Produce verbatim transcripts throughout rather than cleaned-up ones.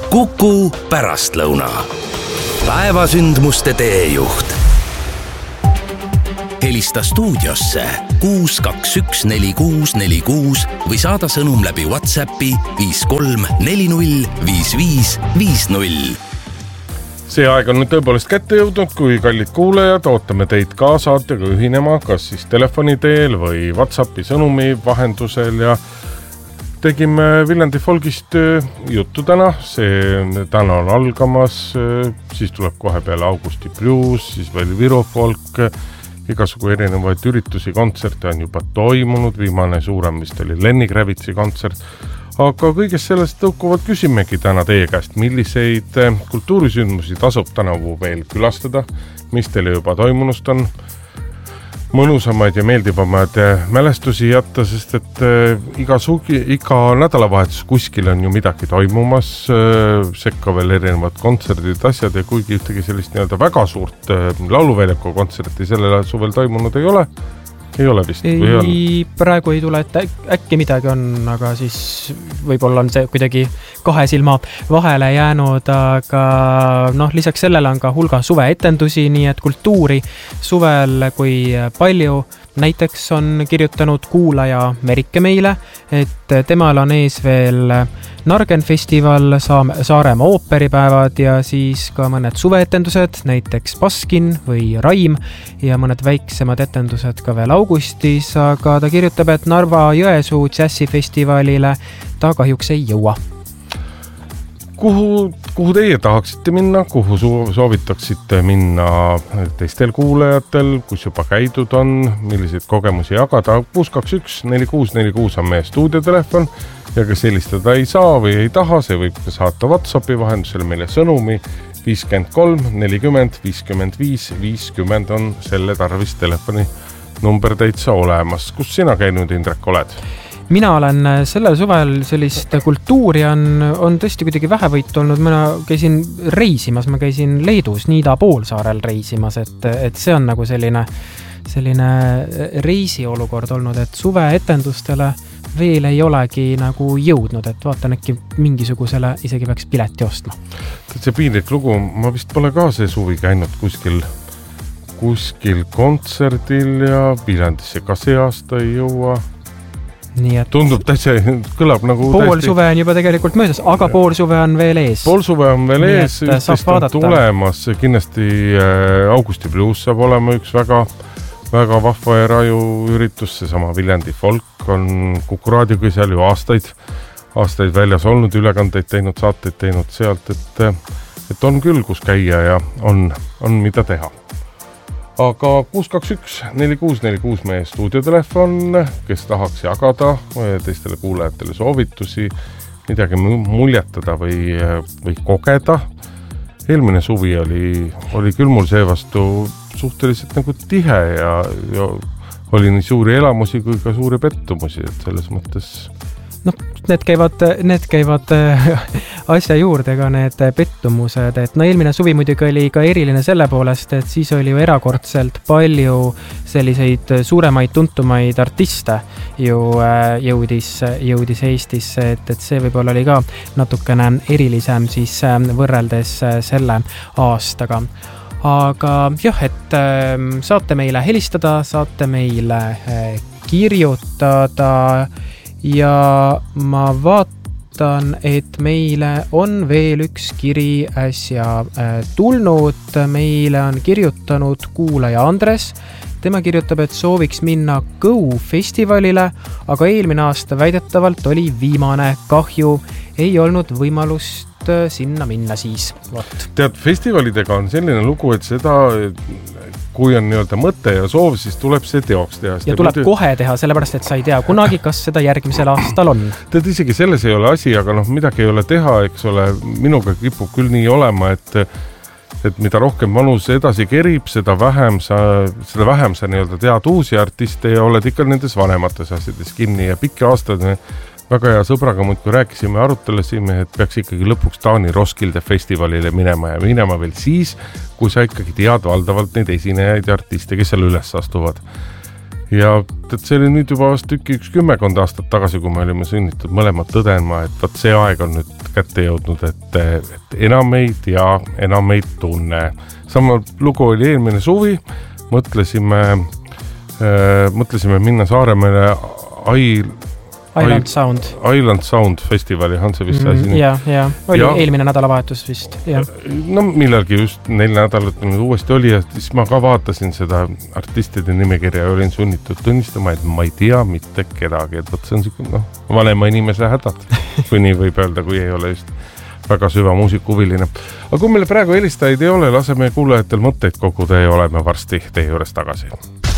Kuku pärastlõuna. Päevasündmuste teejuht. Helista stuudiosse kuus kaks üks neli kuus neli kuus või saada sõnum läbi WhatsAppi viis kolm neli null viis viis viis null. See aeg on nüüd tõepoolest kätte jõudnud, kui kallid kuulajad, ootame teid ka saatega ühinema, kas siis telefoni teel või WhatsAppi sõnumi vahendusel ja tegime Viljandi folgist juttu täna, see täna on algamas, siis tuleb kohe peale Augusti Blues, siis veel Viru folk, igasugu erinevaid üritusi, kontserte on juba toimunud, viimane suurem vist oli Lenny Kravitsi kontsert, aga kõigest sellest tõukuvad küsimegi täna teie käest, milliseid kultuurisündmusi tasub tänavu veel külastada, mis teile juba toimunust on, mõnusamaid ja meeldivamaid mälestusi jätta, sest et iga, sugi, iga nädalavahetus kuskil on ju midagi toimumas, sekka veel erinevad kontserdid, asjad ja kuigi ühtegi sellist nii-öelda väga suurt lauluväljaku kontserti sellel suvel toimunud ei ole, ei ole vist? Ei, praegu ei tule, et äkki midagi on, aga siis võib-olla on see kuidagi kahe silma vahele jäänud, aga noh, lisaks sellele on ka hulga suveetendusi, nii et kultuuri suvel kui palju. Näiteks on kirjutanud kuulaja Merike meile, et temal on ees veel Nargen festival, Saaremaa ooperipäevad ja siis ka mõned suveetendused, näiteks Baskin või Raim ja mõned väiksemad etendused ka veel augustis, aga ta kirjutab, et Narva Jõesuu džässifestivalile ta kahjuks ei jõua. Kuhu, kuhu teie tahaksite minna, kuhu soovitaksite minna teistel kuulajatel, kus juba käidud on, milliseid kogemusi jagada. kuus kaks üks neli kuus neli kuus on meie stuudiotelefon ja kes helistada ei saa või ei taha, see võib saata WhatsAppi vahendusel meile sõnumi viiskümmend kolm nelikümmend viiskümmend viis viiskümmend on selle tarvis telefoni number täitsa olemas. Kus sina käinud, Indrek, oled? Mina olen sellel suvel sellist kultuuri on, on tõesti kuidagi vähevõitu olnud. Mina käisin reisimas, ma käisin Leedus, Niida poolsaarel reisimas, et, et see on nagu selline, selline reisiolukord olnud, et suve etendustele veel ei olegi nagu jõudnud, et vaatan äkki mingisugusele isegi peaks pileti ostma. See piinlik lugu, ma vist pole ka see suvi käinud kuskil, kuskil kontserdil ja Viljandisse ka see aasta ei jõua. Nii et tundub täitsa, kõlab nagu pool täiesti... suve on juba tegelikult möödas, aga pool suve on veel ees. Pool suve on veel Nii ees, ühtest on tulemas, kindlasti Augusti Blues saab olema üks väga, väga vahva ja raju üritus, seesama Viljandi folk on Kuku raadioga seal ju aastaid, aastaid väljas olnud, ülekandeid teinud, saateid teinud sealt, et, et on küll, kus käia ja on, on mida teha. Aga kuus kaks üks neli kuus neli kuus meie stuudiotelefon, kes tahaks jagada teistele kuulajatele soovitusi, midagi muljetada või, või kogeda. Eelmine suvi oli, oli küll mul seevastu suhteliselt nagu tihe ja, ja oli nii suuri elamusi kui ka suuri pettumusi, et selles mõttes... No, need käivad, need käivad asja juurde ka need pettumused, et no eelmine suvi muidugi oli ka eriline selle poolest, et siis oli ju erakordselt palju selliseid suuremaid tuntumaid artiste ju jõudis, jõudis Eestisse, et, et see võib-olla oli ka natukene erilisem siis võrreldes selle aastaga. Aga jah, et saate meile helistada, saate meile kirjutada ja ma vaatan, et meile on veel üks kiri äsja tulnud. Meile on kirjutanud kuulaja Andres. Tema kirjutab, et sooviks minna Go festivalile, aga eelmine aasta väidetavalt oli viimane. Kahju, ei olnud võimalust sinna minna siis. Võt. Tead, festivalidega on selline lugu, et seda... kui on nii-öelda mõte ja soov, siis tuleb see teoks teha. Ja tuleb muidu... kohe teha, sellepärast, et sa ei tea kunagi, kas seda järgmisel aastal on. Tead, isegi selles ei ole asi, aga noh, midagi ei ole teha, eks ole, minuga kipub küll nii olema, et, et mida rohkem vanus edasi kerib, seda vähem sa, seda vähem sa nii-öelda tead uusi artiste ja oled ikka nendes vanemates asjades kinni ja pikki aastad väga hea sõbraga muid, kui rääkisime, arutelesime, et peaks ikkagi lõpuks Taani Roskilde festivalile minema ja minema veel siis, kui sa ikkagi tead valdavalt neid esinejaid ja artiste, kes seal üles astuvad. ja et see oli nüüd juba vast tükki üks kümmekond aastat tagasi, kui me olime sünnitud mõlemad tõdenma, et vaat see aeg on nüüd kätte jõudnud, et, et enam ei tea, enam ei tunne. Sama lugu oli eelmine suvi, mõtlesime, äh, mõtlesime minna Saaremäele Ai, Island Sound. Island Sound festivali, on see vist mm, asi? Ja, ja, oli ja. eelmine nädalavahetus vist. Ja. No millalgi just neli nädalat nüüd uuesti oli ja siis ma ka vaatasin seda artistide nimekirja ja olin sunnitud tunnistama, et ma ei tea mitte kedagi, et võt see on siuke, noh, vanema inimese hädad, kui nii võib öelda, kui ei ole just väga süva muusikuhuviline. Aga kui meil praegu helistajaid ei ole, laseme kuulajatel mõtteid koguda ja oleme varsti teie juures tagasi.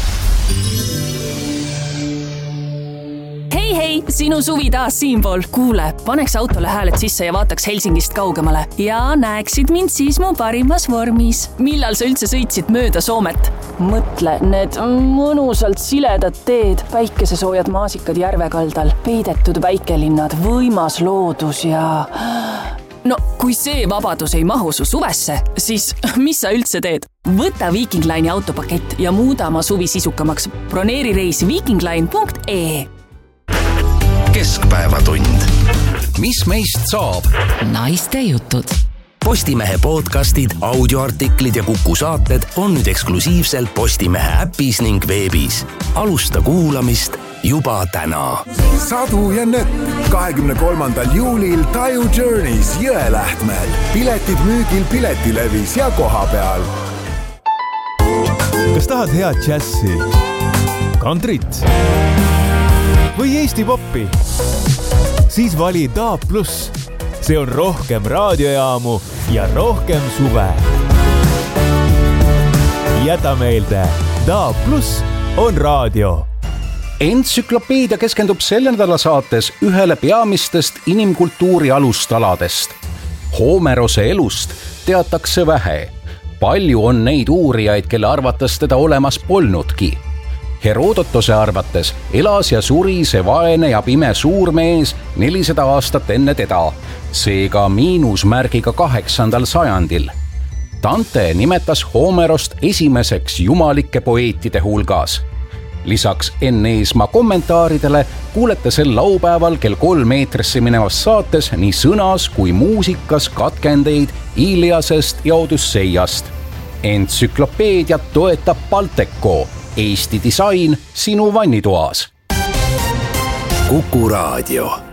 Hei, sinu suvi taas siinpool. Kuule, paneks autole hääled sisse ja vaataks Helsingist kaugemale. Ja näeksid mind siis mu parimas vormis. Millal sa üldse sõitsid mööda Soomet? Mõtle, need mõnusalt siledad teed, päikesesoojad maasikad järvekaldal, peidetud väikelinnad, võimas loodus ja... No, kui see vabadus ei mahu su suvesse, siis mis sa üldse teed? Võta Viking Line'i autopakett ja muuda oma suvi sisukamaks. Broneeri reis vikingline punkt ee. Keskpäevatund. Mis meist saab? Naiste jutud. Postimehe podcastid, audioartiklid ja Kuku saated on nüüd eksklusiivselt Postimehe äpis ning veebis. Alusta kuulamist juba täna. Sadu ja nöpp. kahekümne kolmandal juulil Taju Journeys Jõelähtmel. Piletid müügil Piletilevis ja koha peal. Kas tahad head džässi? Kantrit? Või Eesti poppi? Siis vali Daab Plus. See on rohkem raadiojaamu ja rohkem suve. Jäta meelde, Daab Plus on raadio. Entsüklopeedia keskendub selle nädala saates ühele peamistest inimkultuuri alustaladest. Homerose elust teatakse vähe. Palju on neid uurijaid, kelle arvates teda olemas polnudki. Herodotose arvates elas ja suri see vaene ja pime suurmees nelisada aastat enne teda, seega miinusmärgiga kaheksandal sajandil. Dante nimetas Homerost esimeseks jumalike poeetide hulgas. Lisaks Enn Eesmaa kommentaaridele kuulete sel laupäeval kell kolm eetrisse minevas saates nii sõnas kui muusikas katkendeid Iliasest ja Odysseiast. Entsüklopeediat toetab Balteco. Eesti disain sinu vannitoas. Kuku raadio.